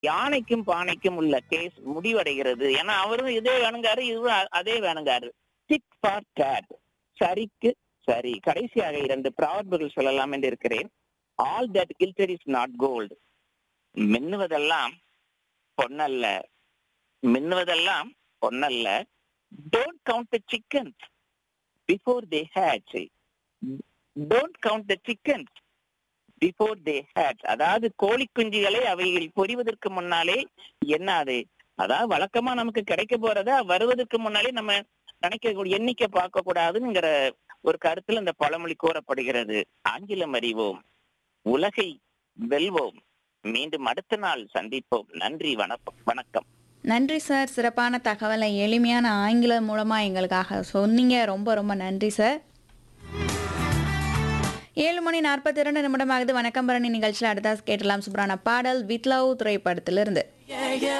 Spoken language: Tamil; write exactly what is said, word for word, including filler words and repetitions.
யானைக்கும் பானைக்கும் உள்ள கேஸ் முடிவடைகிறது. ஏன்னா அவரும் இதே வேணுங்காரு, இவரும் அ- அதே வேணுங்காரு. டிக் ஃபார் டேட், சரிக்கு சரி. கடைசியாக இரண்டு ப்ராவர்புகள் சொல்லலாம் என்று இருக்கிறேன். All that gilder is not gold. மின்னுவதெல்லாம் பொன்னல்ல, மின்னுவதெல்லாம் பொன்னல்ல. Don't count the chickens before they hatch. Don't count the chickens before they hatch. அதாவது கோழி குஞ்சுகளை அவைகள் பொரிவதற்கு முன்னாலே என்னாது, அதாவது வழக்கமா நமக்கு கிடைக்க போறத வருவதற்கு முன்னாலே நம்ம நினைக்கக்கூடிய எண்ணிக்கை பார்க்க கூடாதுங்கிற ஒரு கருத்துல இந்த பழமொழி கூறப்படுகிறது. ஆங்கிலம் அறிவோம், உலகை வெல்வோம். மீண்டும் அடுத்த நாள் சந்திப்போம். நன்றி, வணக்கம் வணக்கம். நன்றி சார். சிறப்பான தகவலை எளிமையான ஆங்கிலம் மூலமா எங்களுக்காக சொன்னீங்க. ரொம்ப ரொம்ப நன்றி சார். ஏழு மணி நாற்பத்தி இரண்டு நிமிடமாகுது. வணக்கம் பரணி நிகழ்ச்சியில் அடுத்த கேட்டலாம் சூப்பரான பாடல் வித் லவ் திரைப்படத்திலிருந்து.